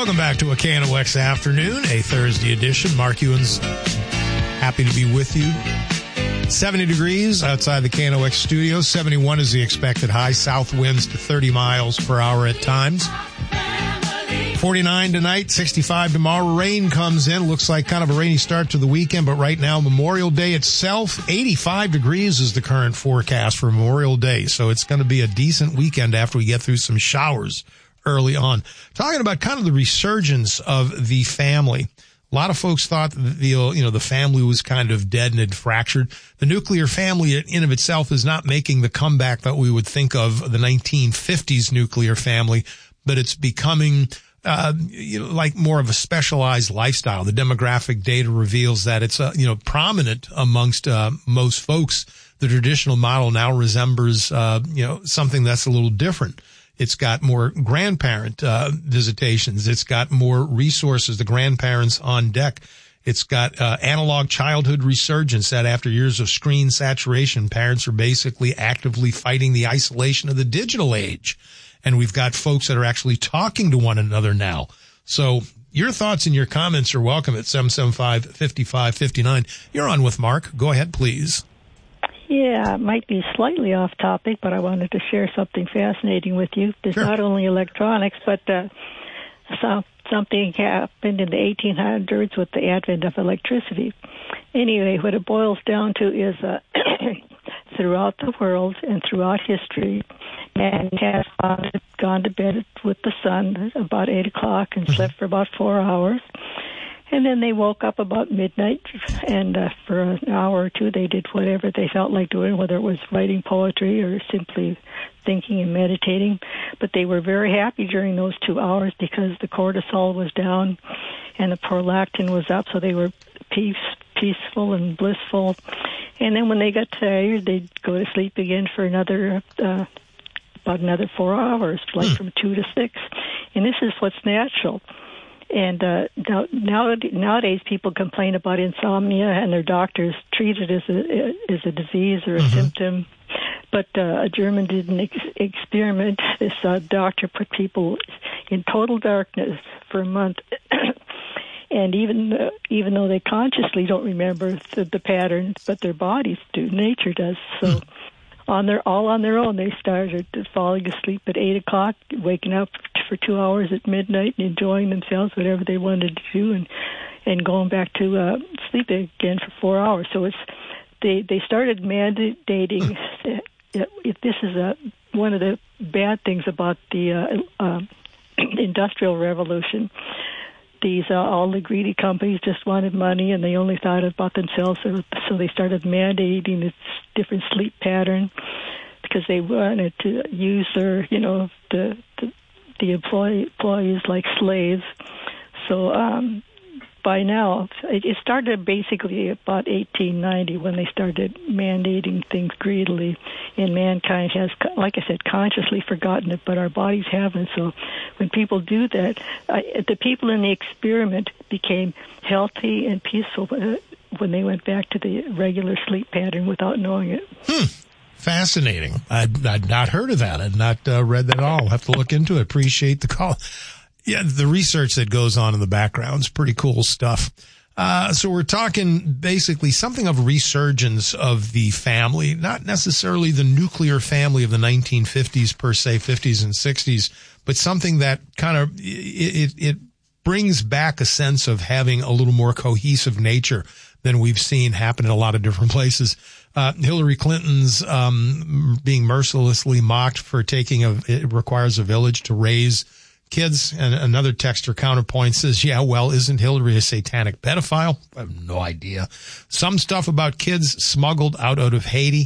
Welcome back to a KNOX Afternoon, a Thursday edition. Mark Ewens, happy to be with you. 70 degrees outside the KNOX studio. 71 is the expected high. South winds to 30 miles per hour at times. 49 tonight, 65 tomorrow. Rain comes in. Looks like kind of a rainy start to the weekend, but right now, Memorial Day itself, 85 degrees is the current forecast for Memorial Day. So it's going to be a decent weekend after we get through some showers early on. Talking about kind of the resurgence of the family. A lot of folks thought the family was kind of dead and had fractured. The nuclear family in of itself is not making the comeback that we would think of the 1950s nuclear family, but it's becoming like more of a specialized lifestyle. The demographic data reveals that it's prominent amongst most folks. The traditional model now resembles something that's a little different. It's got more grandparent visitations. It's got more resources, the grandparents on deck. It's got analog childhood resurgence that after years of screen saturation, parents are basically actively fighting the isolation of the digital age. And we've got folks that are actually talking to one another now. So your thoughts and your comments are welcome at 775-5559. You're on with Mark. Go ahead, please. Yeah, it might be slightly off topic, but I wanted to share something fascinating with you. There's not only electronics, but something happened in the 1800s with the advent of electricity. Anyway, what it boils down to is throughout the world and throughout history, man has gone to bed with the sun about 8 o'clock and slept for about 4 hours. And then they woke up about midnight, and for an hour or two they did whatever they felt like doing, whether it was writing poetry or simply thinking and meditating. But they were very happy during those 2 hours because the cortisol was down and the prolactin was up, so they were peaceful and blissful. And then when they got tired, they'd go to sleep again for about another 4 hours, like from 2 to 6. And this is what's natural. And nowadays, people complain about insomnia, and their doctors treat it as a disease or a symptom. But a German did an experiment. This doctor put people in total darkness for a month, and even though they consciously don't remember the patterns, but their bodies do, nature does. So on their own, they started falling asleep at 8 o'clock, waking up for 2 hours at midnight, and enjoying themselves, whatever they wanted to do, and going back to sleep again for 4 hours. So they started mandating. This is one of the bad things about the Industrial Revolution. All the greedy companies just wanted money, and they only thought about themselves. So they started mandating this different sleep pattern because they wanted to use their, the employees like slaves. So by now, it started basically about 1890 when they started mandating things greedily, and mankind has, like I said, consciously forgotten it, but our bodies haven't. So when people do that, the people in the experiment became healthy and peaceful when they went back to the regular sleep pattern without knowing it. Fascinating. I'd not heard of that. I'd not read that at all. I'll have to look into it. Appreciate the call. Yeah, the research that goes on in the background is pretty cool stuff. So we're talking basically something of a resurgence of the family, not necessarily the nuclear family of the 1950s per se, 50s and 60s, but something that kind of, it brings back a sense of having a little more cohesive nature than we've seen happen in a lot of different places. Hillary Clinton's being mercilessly mocked for it requires a village to raise kids. And another texter counterpoint says, yeah, well, isn't Hillary a satanic pedophile? I have no idea. Some stuff about kids smuggled out of Haiti.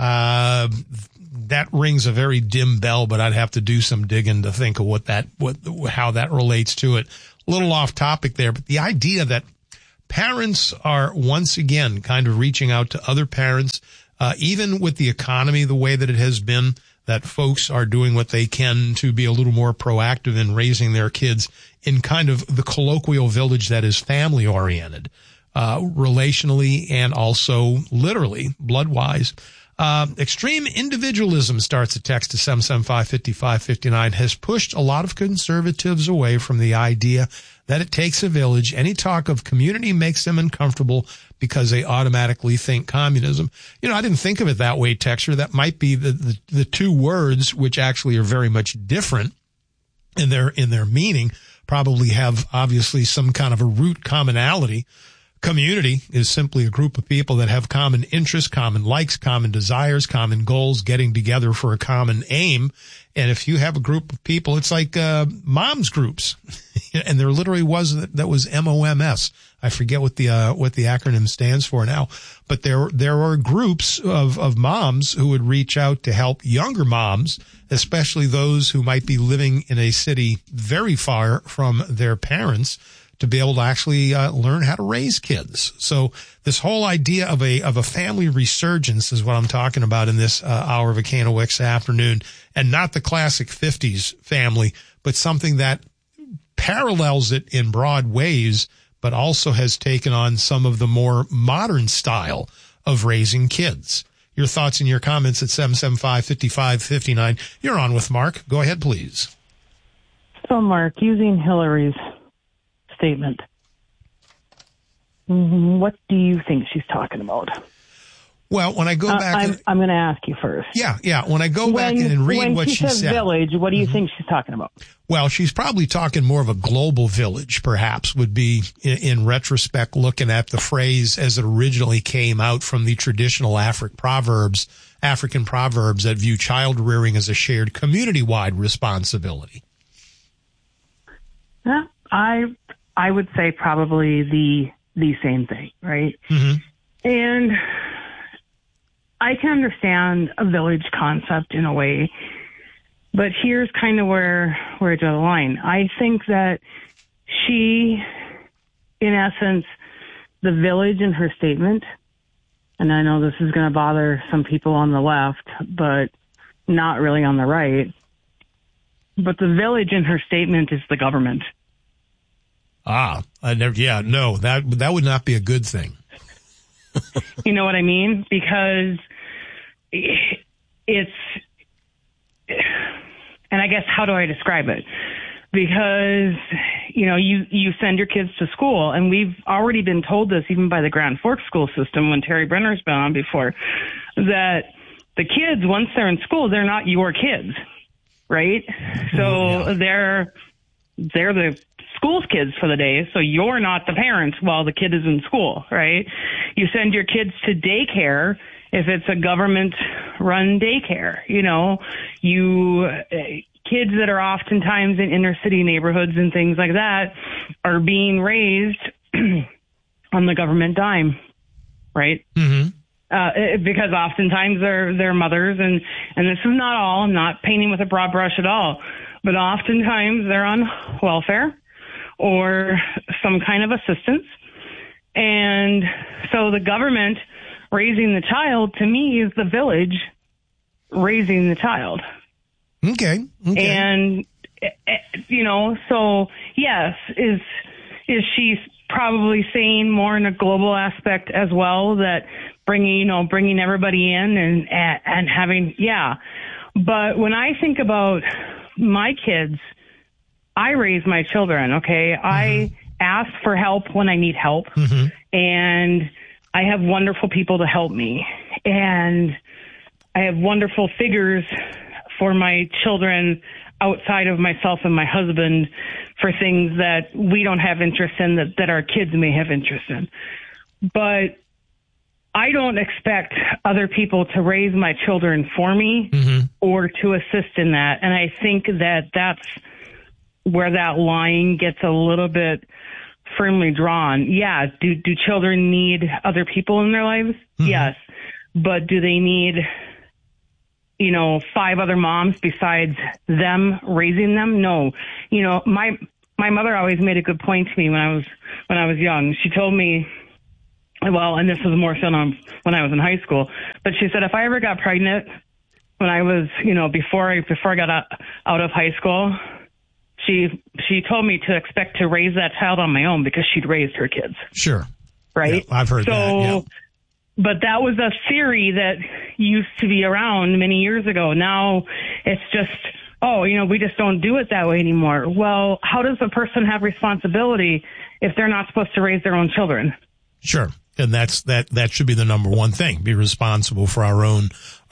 That rings a very dim bell, but I'd have to do some digging to think of how that relates to it. A little off topic there, but the idea that parents are once again kind of reaching out to other parents, even with the economy the way that it has been, that folks are doing what they can to be a little more proactive in raising their kids in kind of the colloquial village that is family oriented, relationally and also literally blood-wise. Extreme individualism, starts a text to 775-5559, has pushed a lot of conservatives away from the idea that it takes a village. Any talk of community makes them uncomfortable because they automatically think communism. You know, I didn't think of it that way, Texter. That might be the two words, which actually are very much different in their meaning, probably have obviously some kind of a root commonality. Community is simply a group of people that have common interests, common likes, common desires, common goals, getting together for a common aim. And if you have a group of people, it's like moms groups, and there literally was MOMS. I forget what the acronym stands for now, but there are groups of moms who would reach out to help younger moms, especially those who might be living in a city very far from their parents, to be able to actually learn how to raise kids. So this whole idea of a family resurgence is what I'm talking about in this hour of a Can of Wicks afternoon, and not the classic 50s family, but something that parallels it in broad ways, but also has taken on some of the more modern style of raising kids. Your thoughts and your comments at 775-5559. You're on with Mark. Go ahead, please. So, Mark, using Hillary's statement, what do you think she's talking about? Well, when I go back... I'm going to ask you first. Yeah. When I go back and read what she said... When she says village, what do you think she's talking about? Well, she's probably talking more of a global village, perhaps, would be, in retrospect, looking at the phrase as it originally came out from the traditional African proverbs that view child rearing as a shared community-wide responsibility. Yeah, I would say probably the same thing, right? Mm-hmm. And I can understand a village concept in a way, but here's kind of where I draw the line. I think that she, in essence, the village in her statement, and I know this is going to bother some people on the left, but not really on the right, but the village in her statement is the government. That would not be a good thing. You know what I mean? Because it's, and I guess how do I describe it? Because, you know, you send your kids to school, and we've already been told this even by the Grand Forks school system when Terry Brenner's been on before, that the kids, once they're in school, they're not your kids, right? So they're the school's kids for the day, so you're not the parents while the kid is in school, right? You send your kids to daycare if it's a government-run daycare. You know, kids that are oftentimes in inner-city neighborhoods and things like that are being raised on the government dime, right? Mm-hmm. Because oftentimes they're mothers, and this is not all, I'm not painting with a broad brush at all, but oftentimes they're on welfare or some kind of assistance. And so the government raising the child, to me, is the village raising the child. Okay. And, you know, so yes, is she probably saying more in a global aspect as well, that bringing everybody in and having, But when I think about my kids, I raise my children, okay? Mm-hmm. I ask for help when I need help, mm-hmm. and I have wonderful people to help me, and I have wonderful figures for my children outside of myself and my husband for things that we don't have interest in that our kids may have interest in. But I don't expect other people to raise my children for me, mm-hmm. or to assist in that. And I think that that's where that line gets a little bit firmly drawn. Yeah. Do children need other people in their lives? Mm-hmm. Yes. But do they need, 5 other moms besides them raising them? No. My mother always made a good point to me when I was young. She told me, well, and this was more so when I was in high school, but she said if I ever got pregnant when I was, before I got out of high school, she told me to expect to raise that child on my own because she'd raised her kids. Sure. Right? Yeah, I've heard that. Yeah. But that was a theory that used to be around many years ago. Now it's just, we just don't do it that way anymore. Well, how does a person have responsibility if they're not supposed to raise their own children? Sure. And that should be the number one thing. Be responsible for our own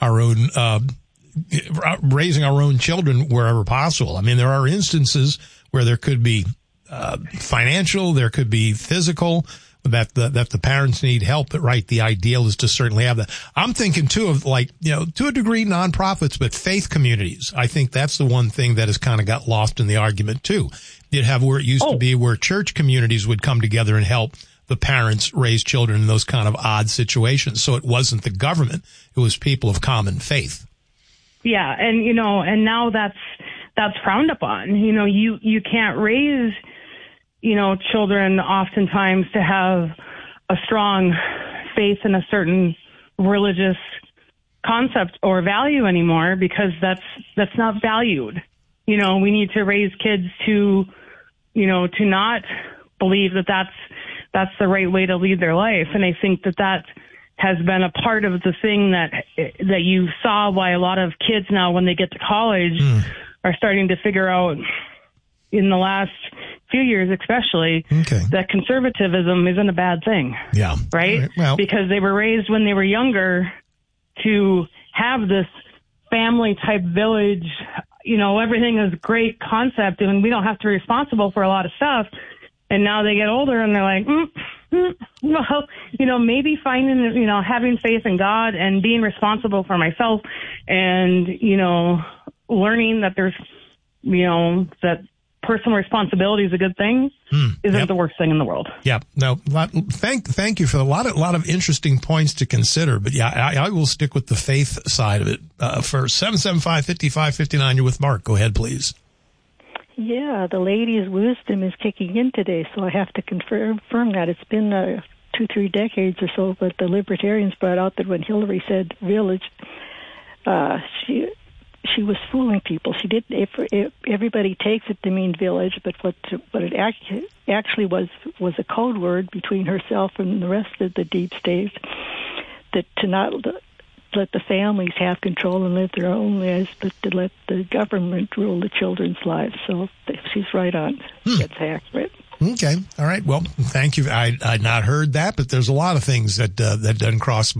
raising our own children wherever possible. I mean, there are instances where there could be financial, there could be physical, that the parents need help. But right, the ideal is to certainly have that. I'm thinking too of to a degree nonprofits, but faith communities. I think that's the one thing that has kind of got lost in the argument too. You'd have where it used to be where church communities would come together and help the parents raise children in those kind of odd situations. So it wasn't the government; it was people of common faith. Yeah, and and now that's frowned upon. You can't raise children oftentimes to have a strong faith in a certain religious concept or value anymore, because that's not valued. We need to raise kids to not believe that that's the right way to lead their life. And I think that has been a part of the thing that you saw why a lot of kids now, when they get to college, are starting to figure out in the last few years, especially, that conservatism isn't a bad thing. Yeah. Right? Well, because they were raised when they were younger to have this family type village, everything is a great concept and we don't have to be responsible for a lot of stuff. And now they get older and they're like, well, maybe finding, having faith in God and being responsible for myself and, learning that there's, that personal responsibility is a good thing isn't the worst thing in the world. Yeah. No, thank you for a lot of interesting points to consider. But yeah, I will stick with the faith side of it first. 775-5559, you're with Mark. Go ahead, please. Yeah, the lady's wisdom is kicking in today, so I have to confirm that. It's been 2-3 decades or so, but the libertarians brought out that when Hillary said village, she was fooling people. She didn't. Everybody takes it to mean village, but what it actually was a code word between herself and the rest of the deep state, that to not let the families have control and live their own lives, but to let the government rule the children's lives. So she's right on. That's accurate. Okay. All right. Well, thank you. I'd not heard that, but there's a lot of things that doesn't cross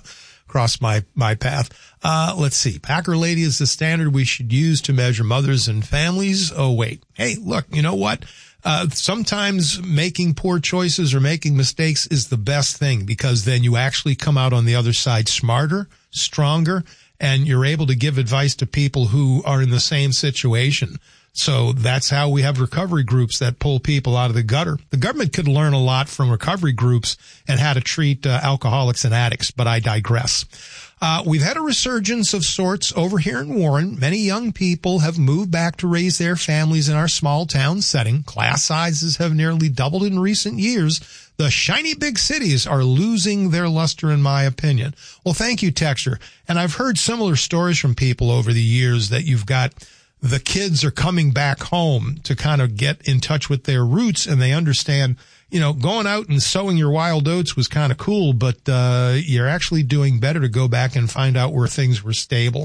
my path. Let's see. Packer lady is the standard we should use to measure mothers and families. Oh, wait. Hey, look, you know what? Sometimes making poor choices or making mistakes is the best thing, because then you actually come out on the other side smarter, stronger, and you're able to give advice to people who are in the same situation. So that's how we have recovery groups that pull people out of the gutter. The government could learn a lot from recovery groups and how to treat alcoholics and addicts, but I digress. We've had a resurgence of sorts over here in Warren. Many young people have moved back to raise their families in our small town setting. Class sizes have nearly doubled in recent years. The shiny big cities are losing their luster, in my opinion. Well, thank you, Texture. And I've heard similar stories from people over the years that you've got the kids are coming back home to kind of get in touch with their roots, and they understand, going out and sowing your wild oats was kind of cool, but you're actually doing better to go back and find out where things were stable.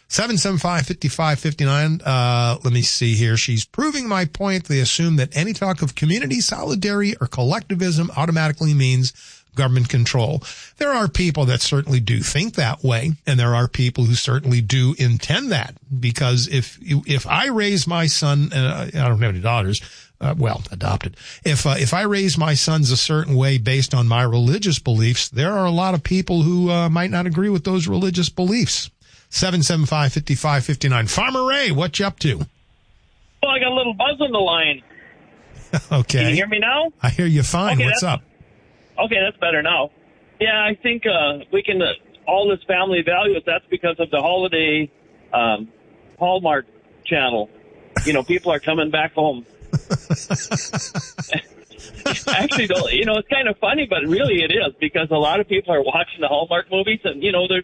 775-5559. Let me see here. She's proving my point. They assume that any talk of community solidarity or collectivism automatically means government control. There are people that certainly do think that way, and there are people who certainly do intend that, because if I raise my son, I don't have any daughters, adopted. If I raise my sons a certain way based on my religious beliefs, there are a lot of people who might not agree with those religious beliefs. 775-5559. Farmer Ray, what you up to? Well, I got a little buzz on the line. Okay. Can you hear me now? I hear you fine. Okay, what's up? Okay, that's better now. Yeah, I think we can, all this family values, that's because of the holiday Hallmark channel. People are coming back home. Actually, it's kind of funny, but really it is, because a lot of people are watching the Hallmark movies, and, they're